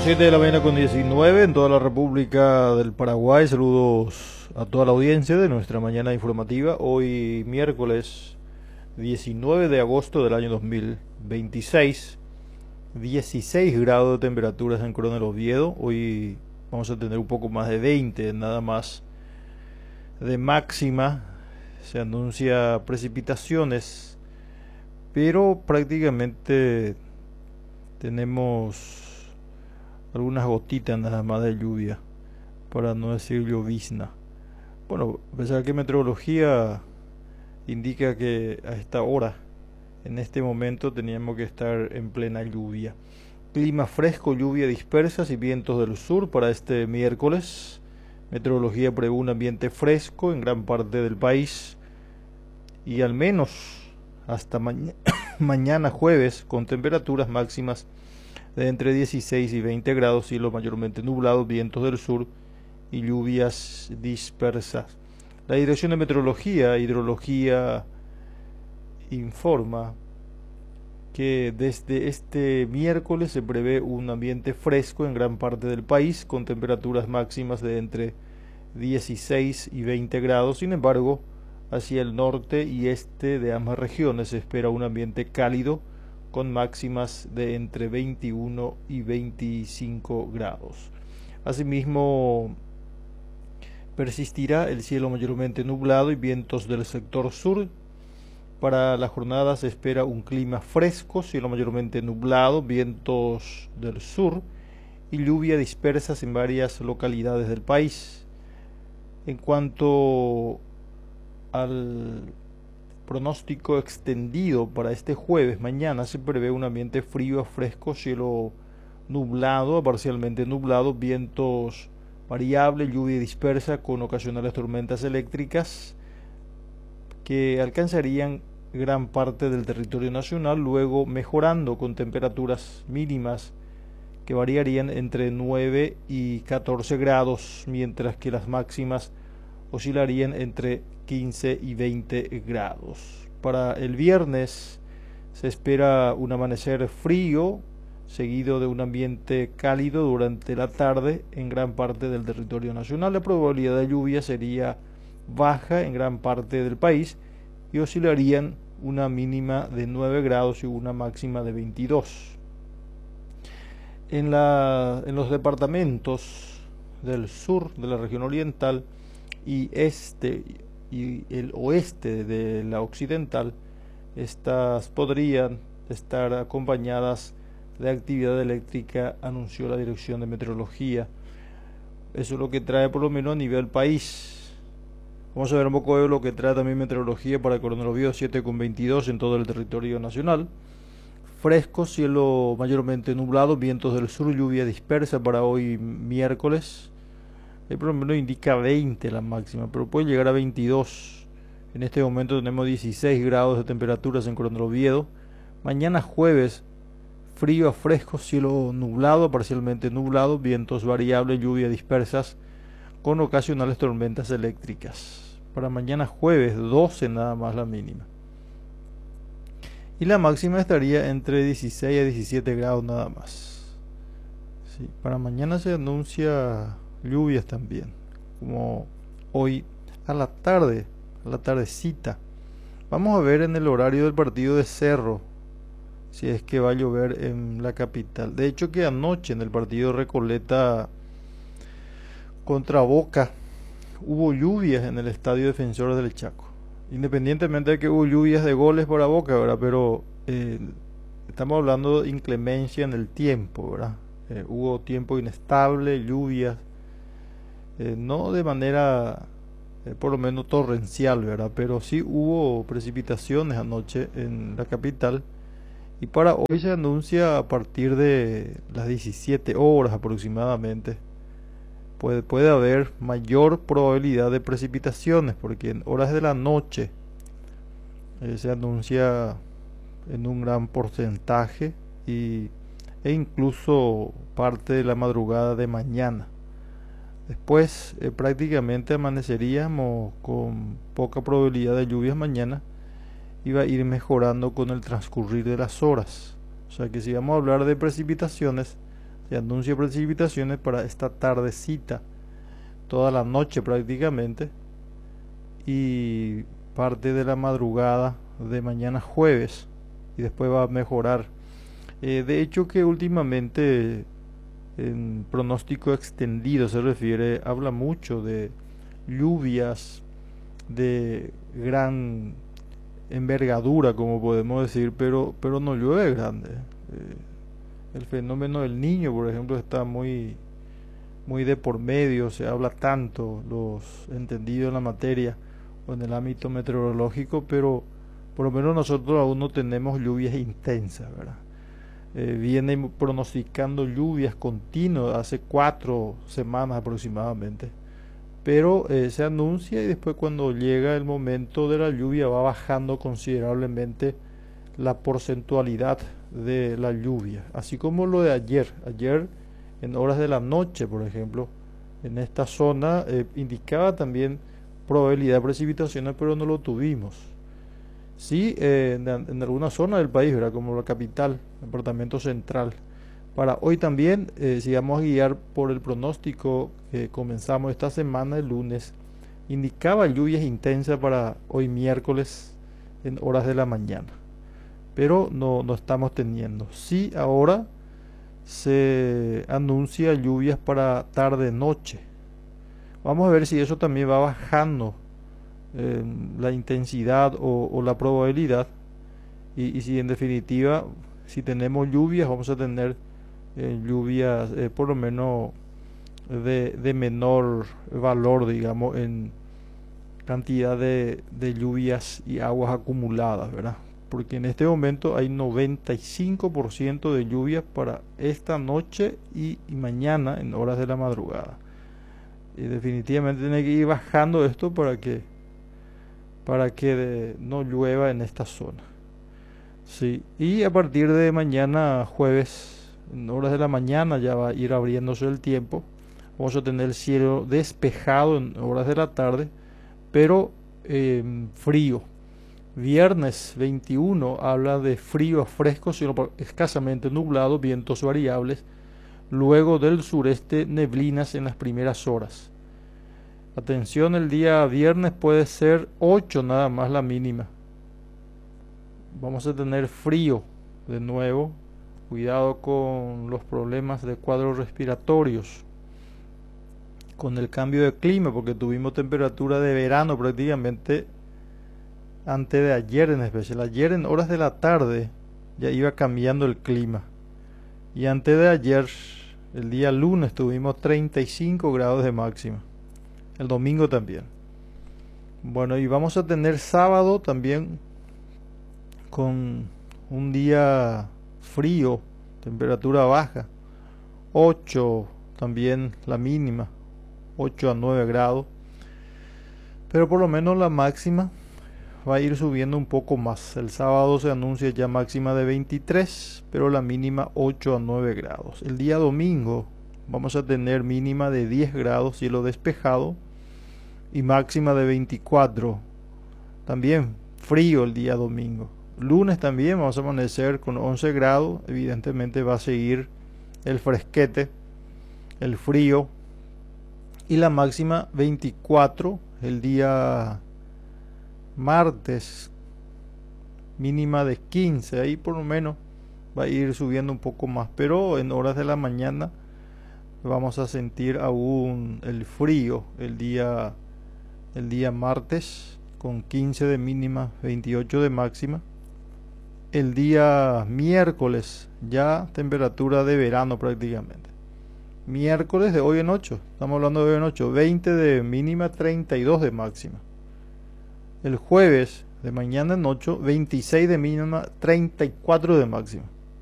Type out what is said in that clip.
7 de la mañana con 19 en toda la República del Paraguay. Saludos a toda la audiencia de nuestra mañana informativa. Hoy miércoles 19 de agosto del año 2026. 16 grados de temperaturas en Coronel Oviedo. Hoy vamos a tener un poco más de 20, nada más de máxima. Se anuncia precipitaciones, pero prácticamente tenemos algunas gotitas nada más de lluvia, para no decir llovizna. Bueno, a pesar que meteorología indica que a esta hora, en este momento, teníamos que estar en plena lluvia. Clima fresco, lluvia dispersas y vientos del sur para este miércoles. Meteorología prevé un ambiente fresco en gran parte del país y al menos hasta mañana jueves, con temperaturas máximas de entre 16 y 20 grados, cielo mayormente nublado, vientos del sur y lluvias dispersas. La Dirección de Meteorología e Hidrología informa que desde este miércoles se prevé un ambiente fresco en gran parte del país, con temperaturas máximas de entre 16 y 20 grados. Sin embargo, hacia el norte y este de ambas regiones se espera un ambiente cálido, con máximas de entre 21 y 25 grados. Asimismo, persistirá el cielo mayormente nublado y vientos del sector sur. Para la jornada se espera un clima fresco, cielo mayormente nublado, vientos del sur y lluvia dispersas en varias localidades del país. En cuanto al pronóstico extendido para este jueves, mañana se prevé un ambiente frío a fresco, cielo nublado a parcialmente nublado, vientos variables, lluvia dispersa con ocasionales tormentas eléctricas que alcanzarían gran parte del territorio nacional, luego mejorando con temperaturas mínimas que variarían entre 9 y 14 grados, mientras que las máximas oscilarían entre 15 y 20 grados. Para el viernes se espera un amanecer frío, seguido de un ambiente cálido durante la tarde en gran parte del territorio nacional. La probabilidad de lluvia sería baja en gran parte del país y oscilarían una mínima de 9 grados y una máxima de 22. En los departamentos del sur de la región oriental y este y el oeste de la occidental, estas podrían estar acompañadas de actividad eléctrica, anunció la Dirección de Meteorología. Eso es lo que trae por lo menos a nivel país. Vamos a ver un poco de lo que trae también meteorología para Coronel Oviedo, 7,22 en todo el territorio nacional. Fresco, cielo mayormente nublado, vientos del sur, lluvia dispersa para hoy miércoles. El por lo menos indica 20 la máxima, pero puede llegar a 22. En este momento tenemos 16 grados de temperaturas en Coronel Oviedo. Mañana jueves, frío a fresco, cielo nublado, parcialmente nublado, vientos variables, lluvias dispersas con ocasionales tormentas eléctricas. Para mañana jueves, 12 nada más la mínima. Y la máxima estaría entre 16 a 17 grados nada más. Sí, para mañana se anuncia lluvias también, como hoy a la tarde, a la tardecita. Vamos a ver en el horario del partido de Cerro si es que va a llover en la capital. De hecho, que anoche en el partido Recoleta contra Boca hubo lluvias en el Estadio Defensores del Chaco, independientemente de que hubo lluvias de goles para Boca, ¿verdad? Pero estamos hablando de inclemencia en el tiempo, ¿verdad? Hubo tiempo inestable, lluvias, no de manera por lo menos torrencial, ¿verdad? Pero sí hubo precipitaciones anoche en la capital. Y para hoy se anuncia a partir de las 17 horas aproximadamente. Puede haber mayor probabilidad de precipitaciones, porque en horas de la noche se anuncia en un gran porcentaje e incluso parte de la madrugada de mañana. Después prácticamente amaneceríamos con poca probabilidad de lluvias mañana y va a ir mejorando con el transcurrir de las horas. O sea que si vamos a hablar de precipitaciones, se anuncia precipitaciones para esta tardecita, toda la noche prácticamente, y parte de la madrugada de mañana jueves, y después va a mejorar. De hecho que últimamente en pronóstico extendido se refiere, habla mucho de lluvias de gran envergadura, como podemos decir, pero no llueve grande. El fenómeno del Niño, por ejemplo, está muy de por medio, se habla tanto los entendidos en la materia o en el ámbito meteorológico, pero por lo menos nosotros aún no tenemos lluvias intensas, ¿verdad? Viene pronosticando lluvias continuas hace 4 semanas aproximadamente, pero se anuncia y después cuando llega el momento de la lluvia va bajando considerablemente la porcentualidad de la lluvia, así como lo de ayer en horas de la noche, por ejemplo, en esta zona indicaba también probabilidad de precipitaciones, pero no lo tuvimos. Sí, en alguna zona del país, ¿verdad? Como la capital, el departamento central. Para hoy también, si vamos a guiar por el pronóstico que comenzamos esta semana, el lunes, indicaba lluvias intensas para hoy miércoles en horas de la mañana, pero no estamos teniendo. Sí, ahora se anuncia lluvias para tarde-noche. Vamos a ver si eso también va bajando la intensidad o la probabilidad, y si en definitiva, si tenemos lluvias, vamos a tener lluvias por lo menos de menor valor, digamos, en cantidad de lluvias y aguas acumuladas, ¿verdad? Porque en este momento hay 95% de lluvias para esta noche y mañana en horas de la madrugada. Y definitivamente tiene que ir bajando esto para que no llueva en esta zona. Sí, y a partir de mañana jueves, en horas de la mañana ya va a ir abriéndose el tiempo. Vamos a tener el cielo despejado en horas de la tarde, pero frío. Viernes 21 habla de frío a fresco, sino escasamente nublado, vientos variables. Luego del sureste, neblinas en las primeras horas. Atención, el día viernes puede ser 8 nada más la mínima. Vamos a tener frío de nuevo. Cuidado con los problemas de cuadros respiratorios, con el cambio de clima, porque tuvimos temperatura de verano prácticamente antes de ayer en especial. Ayer en horas de la tarde ya iba cambiando el clima. Y antes de ayer, el día lunes, tuvimos 35 grados de máxima. El domingo también. Bueno, y vamos a tener sábado también con un día frío, temperatura baja, 8 también la mínima, 8 a 9 grados, pero por lo menos la máxima va a ir subiendo un poco más. El sábado se anuncia ya máxima de 23, pero la mínima 8 a 9 grados. El día domingo vamos a tener mínima de 10 grados, cielo despejado, y máxima de 24. También frío el día domingo. Lunes también vamos a amanecer con 11 grados. Evidentemente va a seguir el fresquete, el frío, y la máxima 24. El día martes mínima de 15. Ahí por lo menos va a ir subiendo un poco más, pero en horas de la mañana vamos a sentir aún el frío el día martes, con 15 de mínima, 28 de máxima. El día miércoles ya temperatura de verano prácticamente. Miércoles de hoy en 8, estamos hablando de hoy en 8, 20 de mínima, 32 de máxima. El jueves de mañana en 8, 26 de mínima, 34 de máxima.